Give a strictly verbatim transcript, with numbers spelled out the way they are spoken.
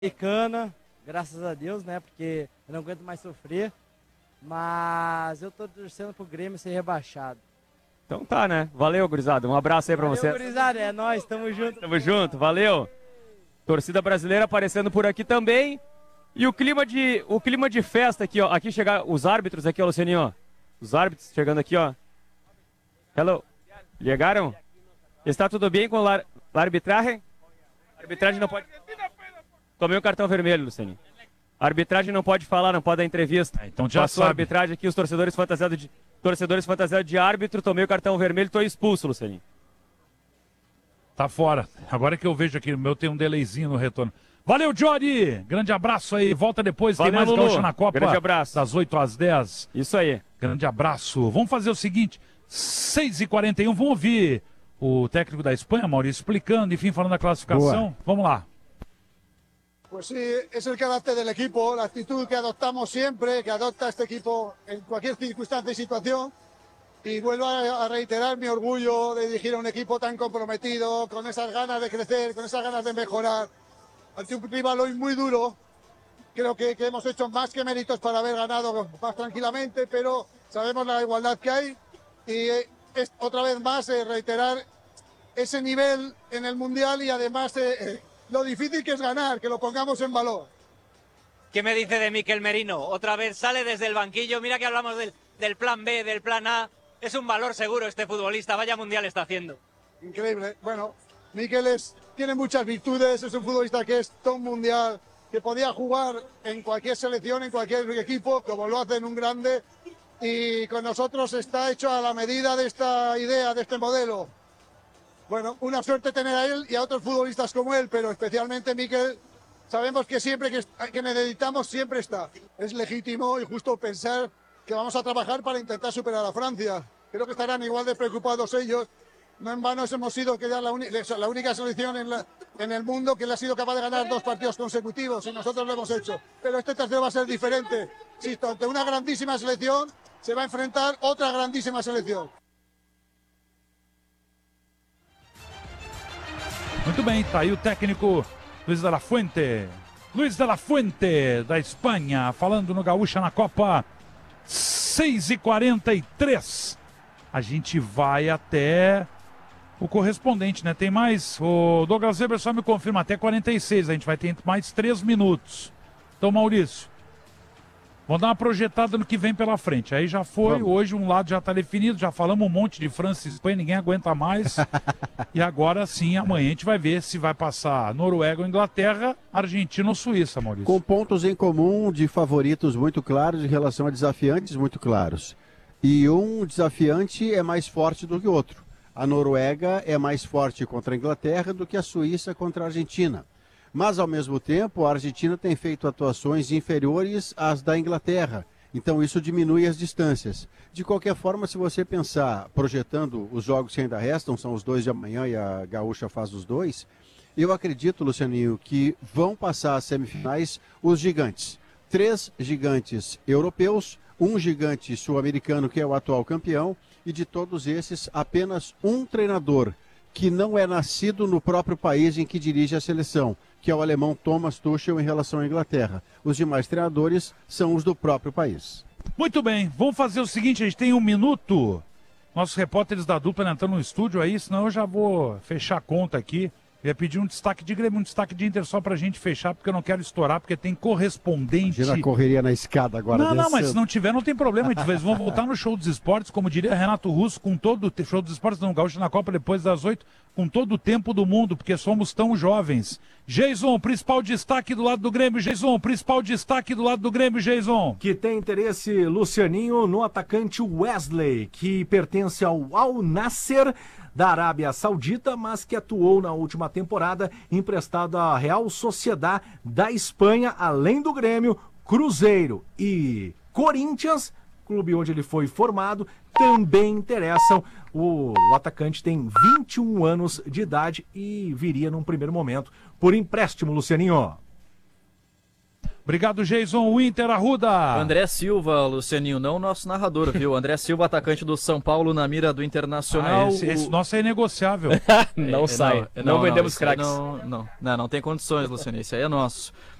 Americana, graças a Deus, né? Porque eu não aguento mais sofrer. Mas eu tô torcendo pro Grêmio ser rebaixado. Então tá, né? Valeu, gurizada. Um abraço aí pra Valeu, você. gurizada, é nóis, tamo junto. Tamo junto, valeu. Torcida brasileira aparecendo por aqui também. E o clima de, o clima de festa aqui, ó. Aqui chegar os árbitros aqui, ó, Lucianinho, ó. Os árbitros chegando aqui, ó. Hello. Chegaram? Está tudo bem com a arbitragem? A arbitragem não pode... Tomei um cartão vermelho, Lucianinho. A arbitragem não pode falar, não pode dar entrevista. É, então já Passou a sabe. arbitragem aqui, os torcedores fantasiados de, torcedores fantasiados de árbitro. Tomei o cartão vermelho, tô expulso, Lucianinho. Tá fora. Agora que eu vejo aqui, o meu tem um delayzinho no retorno. Valeu, Johnny! Grande abraço aí. Volta depois, Valeu, tem mais Lulu. Gaúcha na Copa. Grande abraço. Das oito às dez. Isso aí. Grande abraço. Vamos fazer o seguinte, seis e quarenta e um, vamos ouvir o técnico da Espanha, Maurício, explicando, enfim, falando da classificação. Boa. Vamos lá. Pues sí, es el carácter del equipo, la actitud que adoptamos siempre, que adopta este equipo en cualquier circunstancia y situación. Y vuelvo a, a reiterar mi orgullo de dirigir a un equipo tan comprometido, con esas ganas de crecer, con esas ganas de mejorar. Ante un rival hoy muy duro, creo que, que hemos hecho más que méritos para haber ganado más tranquilamente, pero sabemos la igualdad que hay. Y eh, es, otra vez más eh, reiterar ese nivel en el Mundial y además... Eh, eh, lo difícil que es ganar, que lo pongamos en valor. ¿Qué me dice de Mikel Merino? Otra vez sale desde el banquillo, mira que hablamos del, del plan B, del plan A. Es un valor seguro este futbolista, vaya mundial está haciendo. Increíble. Bueno, Mikel es, tiene muchas virtudes, es un futbolista que es todo un mundial, que podía jugar en cualquier selección, en cualquier equipo, como lo hace en un grande. Y con nosotros está hecho a la medida de esta idea, de este modelo. Bueno, una suerte tener a él y a otros futbolistas como él, pero especialmente Mikel, sabemos que siempre que, que necesitamos siempre está. Es legítimo y justo pensar que vamos a trabajar para intentar superar a Francia. Creo que estarán igual de preocupados ellos. No en vano hemos sido que ya la, la única selección en, la, en el mundo que le ha sido capaz de ganar dos partidos consecutivos y nosotros lo hemos hecho. Pero este tercero va a ser diferente. Insisto, ante una grandísima selección se va a enfrentar otra grandísima selección. Muito bem, tá aí o técnico Luiz de la Fuente. Luiz de la Fuente, da Espanha, falando no Gaúcha na Copa. seis e quarenta e três. A gente vai até o correspondente, né? Tem mais, o Douglas Weber só me confirma, até quarenta e seis. A gente vai ter mais três minutos. Então, Maurício, vamos dar uma projetada no que vem pela frente. Aí já foi, vamos. Hoje um lado já está definido, já falamos um monte de França e Espanha, ninguém aguenta mais. E agora sim, amanhã a gente vai ver se vai passar Noruega ou Inglaterra, Argentina ou Suíça, Maurício. Com pontos em comum de favoritos muito claros em relação a desafiantes muito claros. E um desafiante é mais forte do que o outro. A Noruega é mais forte contra a Inglaterra do que a Suíça contra a Argentina. Mas, ao mesmo tempo, a Argentina tem feito atuações inferiores às da Inglaterra. Então, isso diminui as distâncias. De qualquer forma, se você pensar, projetando os jogos que ainda restam, são os dois de amanhã e a Gaúcha faz os dois, eu acredito, Lucianinho, que vão passar às semifinais os gigantes. Três gigantes europeus, um gigante sul-americano, que é o atual campeão, e de todos esses, apenas um treinador que não é nascido no próprio país em que dirige a seleção, que é o alemão Thomas Tuchel em relação à Inglaterra. Os demais treinadores são os do próprio país. Muito bem, vamos fazer o seguinte, a gente tem um minuto. Nossos repórteres da dupla entrando no estúdio aí, senão eu já vou fechar a conta aqui. Eu ia pedir um destaque de Grêmio, um destaque de Inter só pra gente fechar, porque eu não quero estourar, porque tem correspondente. Imagina a correria na escada agora. Não, não, mas se não tiver, não tem problema. Eles vão voltar no Show dos Esportes, como diria Renato Russo, com todo o Show dos Esportes no Gaúcho na Copa depois das oito, com todo o tempo do mundo, porque somos tão jovens. Jason, principal destaque do lado do Grêmio, Jason, principal destaque do lado do Grêmio, Jason. Que tem interesse, Lucianinho, no atacante Wesley, que pertence ao Al Nassr da Arábia Saudita, mas que atuou na última temporada emprestado à Real Sociedad da Espanha, além do Grêmio, Cruzeiro e Corinthians, clube onde ele foi formado, também interessam. O, o atacante tem vinte e um anos de idade e viria num primeiro momento por empréstimo, Lucianinho. Obrigado, Jason. O Inter Arruda. André Silva, Lucianinho, não o nosso narrador, viu? André Silva, atacante do São Paulo na mira do Internacional. Ah, esse, esse o... nosso é negociável. não É, sai. Não, Não, não vendemos isso aí craques. Não, não, não, não tem condições, Lucianinho. Isso aí é nosso.